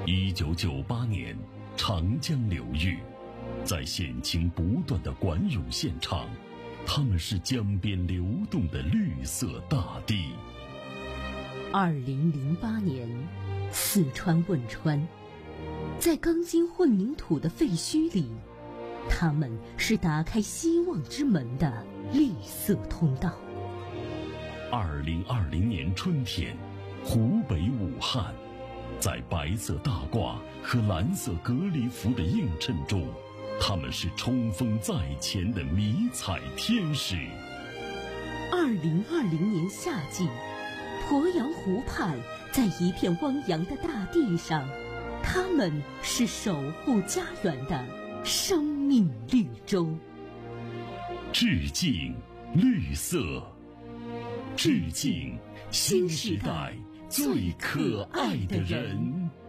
1998年，长江流域，在险情不断的管涌现场，他们是江边流动的绿色大地。 2008年，四川汶川，在钢筋混凝土的废墟里，他们是打开希望之门的绿色通道。 2020年春天，湖北武汉，在白色大褂和蓝色隔离服的映衬中，他们是冲锋在前的迷彩天使。 2020年夏季，鄱阳湖畔，在一片汪洋的大地上，他们是守护家园的生命绿洲。 致敬绿色，致敬新时代最可爱的人。